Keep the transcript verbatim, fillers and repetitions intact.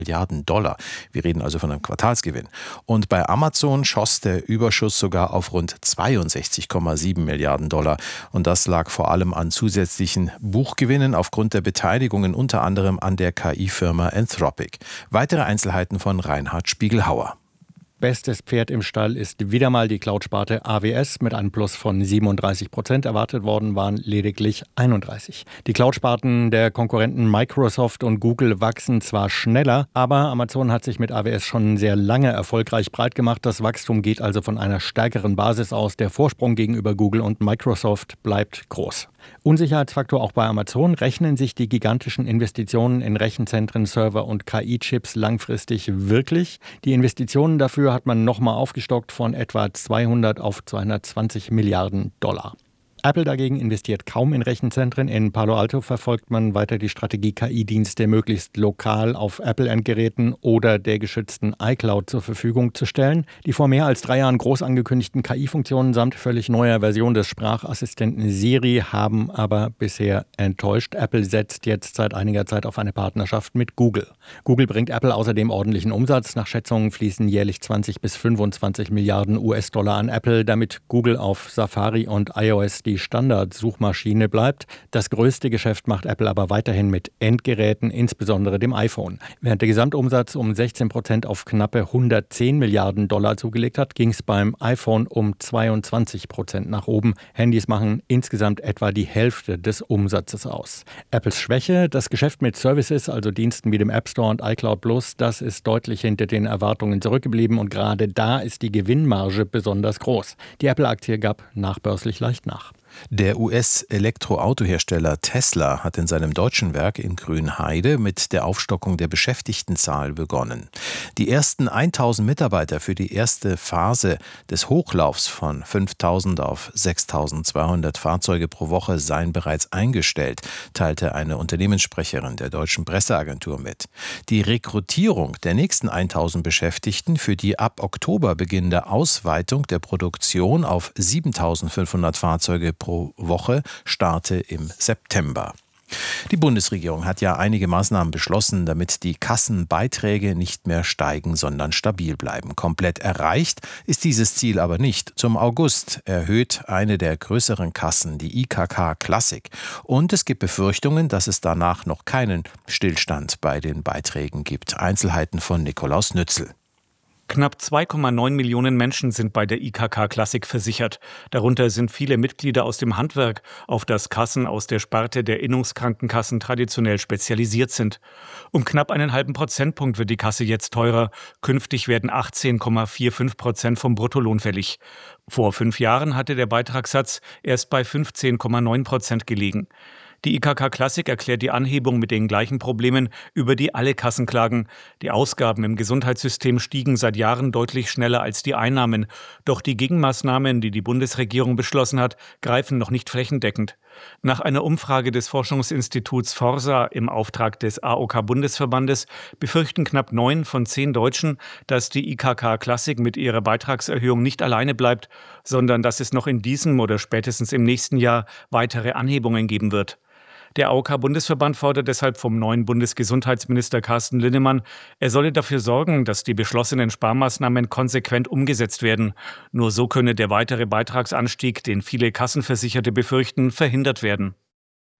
Milliarden Dollar. Wir reden also von einem Quartalsgewinn. Und bei Amazon schoss der Überschuss sogar auf rund zweiundsechzig Komma sieben Milliarden Dollar. Und das lag vor allem an zusätzlichen Buchgewinnen aufgrund der Beteiligungen unter anderem an der K I-Firma Anthropic. Weitere Einzelheiten von Reinhard Spiegelhauer. Bestes Pferd im Stall ist wieder mal die Cloud-Sparte A W S. Mit einem Plus von siebenunddreißig Prozent erwartet worden waren lediglich einunddreißig. Die Cloud-Sparten der Konkurrenten Microsoft und Google wachsen zwar schneller, aber Amazon hat sich mit A W S schon sehr lange erfolgreich breit gemacht. Das Wachstum geht also von einer stärkeren Basis aus. Der Vorsprung gegenüber Google und Microsoft bleibt groß. Unsicherheitsfaktor auch bei Amazon: Rechnen sich die gigantischen Investitionen in Rechenzentren, Server und K I-Chips langfristig wirklich? Die Investitionen dafür hat man nochmal aufgestockt von etwa zweihundert auf zweihundertzwanzig Milliarden Dollar. Apple dagegen investiert kaum in Rechenzentren. In Palo Alto verfolgt man weiter die Strategie, K I-Dienste möglichst lokal auf Apple-Endgeräten oder der geschützten iCloud zur Verfügung zu stellen. Die vor mehr als drei Jahren groß angekündigten K I-Funktionen samt völlig neuer Version des Sprachassistenten Siri haben aber bisher enttäuscht. Apple setzt jetzt seit einiger Zeit auf eine Partnerschaft mit Google. Google bringt Apple außerdem ordentlichen Umsatz. Nach Schätzungen fließen jährlich zwanzig bis fünfundzwanzig Milliarden U S-Dollar an Apple, damit Google auf Safari und iOS die die Standardsuchmaschine bleibt. Das größte Geschäft macht Apple aber weiterhin mit Endgeräten, insbesondere dem iPhone. Während der Gesamtumsatz um sechzehn Prozent auf knappe hundertzehn Milliarden Dollar zugelegt hat, ging es beim iPhone um zweiundzwanzig Prozent nach oben. Handys machen insgesamt etwa die Hälfte des Umsatzes aus. Apples Schwäche: Das Geschäft mit Services, also Diensten wie dem App Store und iCloud Plus, das ist deutlich hinter den Erwartungen zurückgeblieben und gerade da ist die Gewinnmarge besonders groß. Die Apple-Aktie gab nachbörslich leicht nach. Der U S-Elektroautohersteller Tesla hat in seinem deutschen Werk in Grünheide mit der Aufstockung der Beschäftigtenzahl begonnen. Die ersten tausend Mitarbeiter für die erste Phase des Hochlaufs von fünftausend auf sechstausendzweihundert Fahrzeuge pro Woche seien bereits eingestellt, teilte eine Unternehmenssprecherin der deutschen Presseagentur mit. Die Rekrutierung der nächsten tausend Beschäftigten für die ab Oktober beginnende Ausweitung der Produktion auf siebentausendfünfhundert Fahrzeuge pro Woche starte im September. Die Bundesregierung hat ja einige Maßnahmen beschlossen, damit die Kassenbeiträge nicht mehr steigen, sondern stabil bleiben. Komplett erreicht ist dieses Ziel aber nicht. Zum August erhöht eine der größeren Kassen, die I K K Classic. Und es gibt Befürchtungen, dass es danach noch keinen Stillstand bei den Beiträgen gibt. Einzelheiten von Nikolaus Nützel. Knapp zwei Komma neun Millionen Menschen sind bei der I K K Classic versichert. Darunter sind viele Mitglieder aus dem Handwerk, auf das Kassen aus der Sparte der Innungskrankenkassen traditionell spezialisiert sind. Um knapp einen halben Prozentpunkt wird die Kasse jetzt teurer. Künftig werden achtzehn Komma fünfundvierzig Prozent vom Bruttolohn fällig. Vor fünf Jahren hatte der Beitragssatz erst bei fünfzehn Komma neun Prozent gelegen. Die I K K Classic erklärt die Anhebung mit den gleichen Problemen, über die alle Kassen klagen. Die Ausgaben im Gesundheitssystem stiegen seit Jahren deutlich schneller als die Einnahmen. Doch die Gegenmaßnahmen, die die Bundesregierung beschlossen hat, greifen noch nicht flächendeckend. Nach einer Umfrage des Forschungsinstituts Forsa im Auftrag des A O K-Bundesverbandes befürchten knapp neun von zehn Deutschen, dass die I K K Classic mit ihrer Beitragserhöhung nicht alleine bleibt, sondern dass es noch in diesem oder spätestens im nächsten Jahr weitere Anhebungen geben wird. Der A O K-Bundesverband fordert deshalb vom neuen Bundesgesundheitsminister Carsten Linnemann, er solle dafür sorgen, dass die beschlossenen Sparmaßnahmen konsequent umgesetzt werden. Nur so könne der weitere Beitragsanstieg, den viele Kassenversicherte befürchten, verhindert werden.